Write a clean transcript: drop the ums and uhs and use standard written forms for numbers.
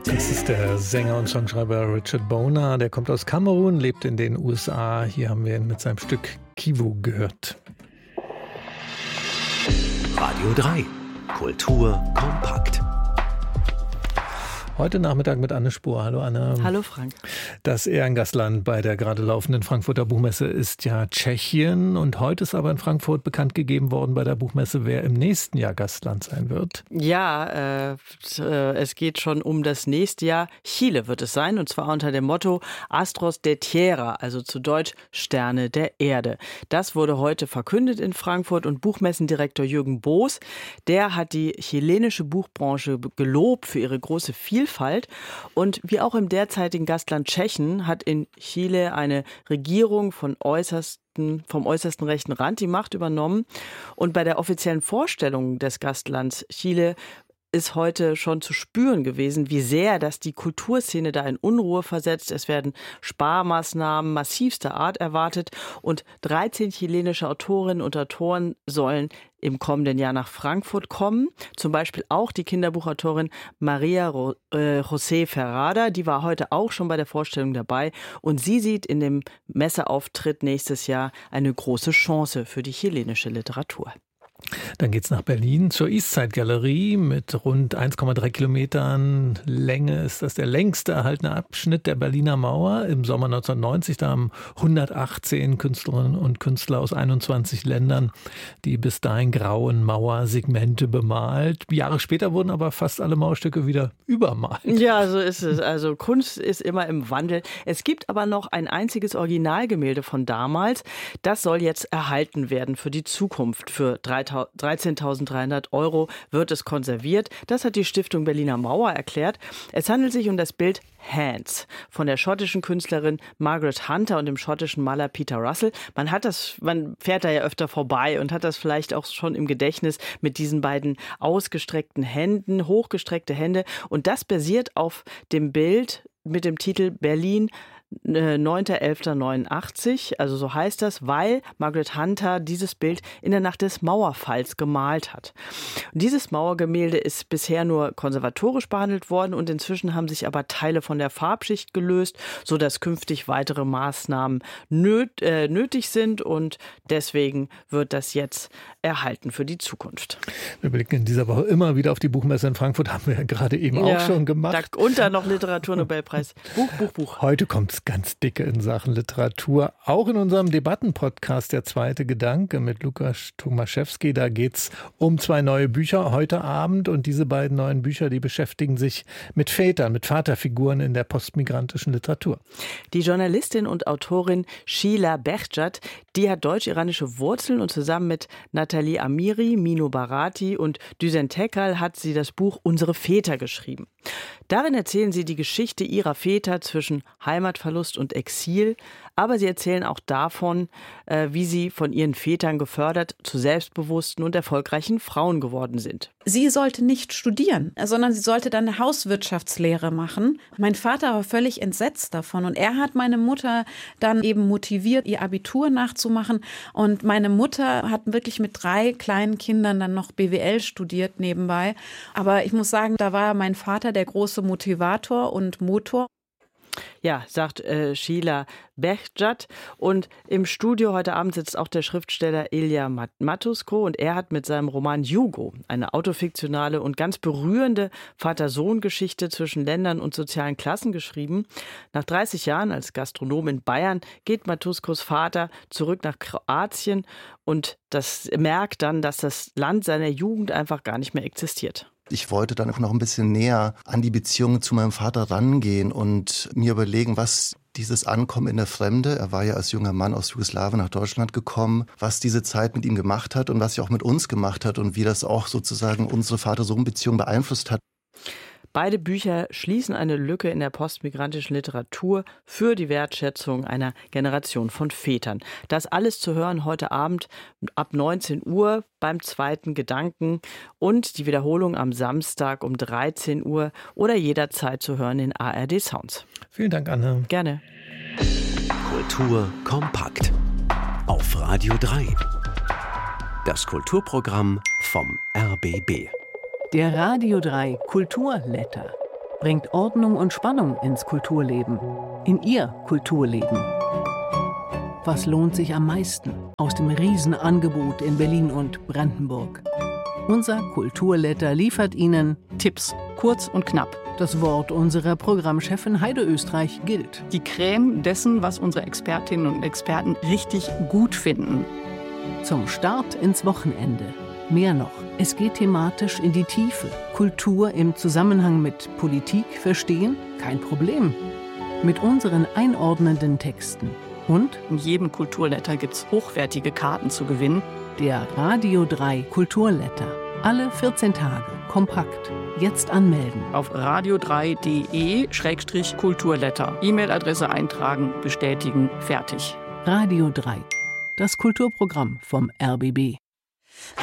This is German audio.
Das ist der Sänger und Songschreiber Richard Bona. Der kommt aus Kamerun, lebt in den USA. Hier haben wir ihn mit seinem Stück Kivu gehört. Radio 3. Kultur kompakt. Heute Nachmittag mit Anne Spohr. Hallo Anne. Hallo Frank. Das Ehrengastland bei der gerade laufenden Frankfurter Buchmesse ist ja Tschechien. Und heute ist aber in Frankfurt bekannt gegeben worden bei der Buchmesse, wer im nächsten Jahr Gastland sein wird. Ja, es geht schon um das nächste Jahr. Chile wird es sein, und zwar unter dem Motto Astros de Tierra, also zu Deutsch Sterne der Erde. Das wurde heute verkündet in Frankfurt, und Buchmessendirektor Jürgen Boos, der hat die chilenische Buchbranche gelobt für ihre große Vielfalt. Und wie auch im derzeitigen Gastland Tschechien hat in Chile eine Regierung vom äußersten rechten Rand die Macht übernommen. Und bei der offiziellen Vorstellung des Gastlands Chile ist heute schon zu spüren gewesen, wie sehr das die Kulturszene da in Unruhe versetzt. Es werden Sparmaßnahmen massivster Art erwartet, und 13 chilenische Autorinnen und Autoren sollen im kommenden Jahr nach Frankfurt kommen. Zum Beispiel auch die Kinderbuchautorin Maria José Ferrada, die war heute auch schon bei der Vorstellung dabei, und sie sieht in dem Messeauftritt nächstes Jahr eine große Chance für die chilenische Literatur. Dann geht's nach Berlin zur Eastside-Galerie. Mit rund 1,3 Kilometern Länge ist das der längste erhaltene Abschnitt der Berliner Mauer. Im Sommer 1990, da haben 118 Künstlerinnen und Künstler aus 21 Ländern die bis dahin grauen Mauersegmente bemalt. Jahre später wurden aber fast alle Mauerstücke wieder übermalt. Ja, so ist es. Also Kunst ist immer im Wandel. Es gibt aber noch ein einziges Originalgemälde von damals. Das soll jetzt erhalten werden für die Zukunft. Für 13.300 € wird es konserviert. Das hat die Stiftung Berliner Mauer erklärt. Es handelt sich um das Bild Hands von der schottischen Künstlerin Margaret Hunter und dem schottischen Maler Peter Russell. Man fährt da ja öfter vorbei und hat das vielleicht auch schon im Gedächtnis mit diesen beiden ausgestreckten Händen, hochgestreckte Hände. Und das basiert auf dem Bild mit dem Titel Berlin 9.11.89, also so heißt das, weil Margaret Hunter dieses Bild in der Nacht des Mauerfalls gemalt hat. Und dieses Mauergemälde ist bisher nur konservatorisch behandelt worden, und inzwischen haben sich aber Teile von der Farbschicht gelöst, sodass künftig weitere Maßnahmen nötig sind, und deswegen wird das jetzt erhalten für die Zukunft. Wir blicken in dieser Woche immer wieder auf die Buchmesse in Frankfurt, haben wir ja gerade eben auch schon gemacht. Und dann noch Literaturnobelpreis. Buch. Heute kommt es ganz dicke in Sachen Literatur. Auch in unserem Debattenpodcast Der zweite Gedanke mit Lukas Tomaszewski. Da geht es um 2 neue Bücher heute Abend. Und diese beiden neuen Bücher, die beschäftigen sich mit Vätern, mit Vaterfiguren in der postmigrantischen Literatur. Die Journalistin und Autorin Sheila Behjat, die hat deutsch-iranische Wurzeln, und zusammen mit Nathalie Amiri, Mino Barati und Düsen Tekal hat sie das Buch Unsere Väter geschrieben. Darin erzählen sie die Geschichte ihrer Väter zwischen Heimatverlust und Exil, aber sie erzählen auch davon, wie sie von ihren Vätern gefördert zu selbstbewussten und erfolgreichen Frauen geworden sind. Sie sollte nicht studieren, sondern sie sollte dann eine Hauswirtschaftslehre machen. Mein Vater war völlig entsetzt davon, und er hat meine Mutter dann eben motiviert, ihr Abitur nachzumachen. Und meine Mutter hat wirklich mit 3 kleinen Kindern dann noch BWL studiert nebenbei. Aber ich muss sagen, da war mein Vater der große Motivator und Motor. Ja, sagt Sheila Behjat. Und im Studio heute Abend sitzt auch der Schriftsteller Ilya Matusko, und er hat mit seinem Roman Jugo eine autofiktionale und ganz berührende Vater-Sohn-Geschichte zwischen Ländern und sozialen Klassen geschrieben. Nach 30 Jahren als Gastronom in Bayern geht Matuskos Vater zurück nach Kroatien und merkt dann, dass das Land seiner Jugend einfach gar nicht mehr existiert. Ich wollte dann noch ein bisschen näher an die Beziehung zu meinem Vater rangehen und mir überlegen, was dieses Ankommen in der Fremde, er war ja als junger Mann aus Jugoslawien nach Deutschland gekommen, was diese Zeit mit ihm gemacht hat und was sie auch mit uns gemacht hat und wie das auch sozusagen unsere Vater-Sohn-Beziehung beeinflusst hat. Beide Bücher schließen eine Lücke in der postmigrantischen Literatur für die Wertschätzung einer Generation von Vätern. Das alles zu hören heute Abend ab 19 Uhr beim zweiten Gedanken und die Wiederholung am Samstag um 13 Uhr oder jederzeit zu hören in ARD Sounds. Vielen Dank, Anne. Gerne. Kultur kompakt auf Radio 3. Das Kulturprogramm vom RBB. Der Radio 3 Kulturletter. bringt Ordnung und Spannung ins Kulturleben, in Ihr Kulturleben. Was lohnt sich am meisten aus dem Riesenangebot in Berlin und Brandenburg? Unser Kulturletter liefert Ihnen Tipps, kurz und knapp. Das Wort unserer Programmchefin Heide Österreich gilt. Die Creme dessen, was unsere Expertinnen und Experten richtig gut finden. Zum Start ins Wochenende. Mehr noch, es geht thematisch in die Tiefe. Kultur im Zusammenhang mit Politik verstehen? Kein Problem. Mit unseren einordnenden Texten. Und in jedem Kulturletter gibt's hochwertige Karten zu gewinnen. Der Radio 3 Kulturletter. Alle 14 Tage. Kompakt. Jetzt anmelden. Auf radio3.de/Kulturletter. E-Mail-Adresse eintragen, bestätigen, fertig. Radio 3. Das Kulturprogramm vom RBB.